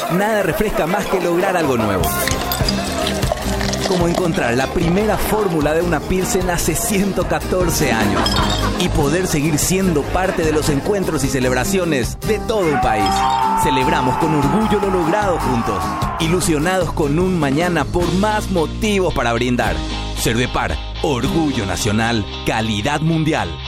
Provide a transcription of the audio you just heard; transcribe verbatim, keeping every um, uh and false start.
Nada refresca más que lograr algo nuevo. Como encontrar la primera fórmula de una Pilsen hace ciento catorce años y poder seguir siendo parte de los encuentros y celebraciones de todo un país. Celebramos con orgullo lo logrado juntos, ilusionados con un mañana por más motivos para brindar. Cervepar, orgullo nacional, calidad mundial.